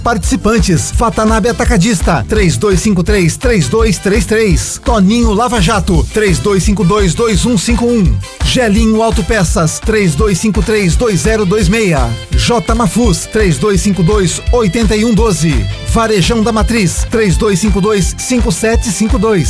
Participantes: Watanabe Atacadista 3253-3233, Toninho Lava Jato 3252-2151, Gelinho Autopeças 3253-2026, J Mafus 3252-8112, Varejão da Matriz 3252-5752.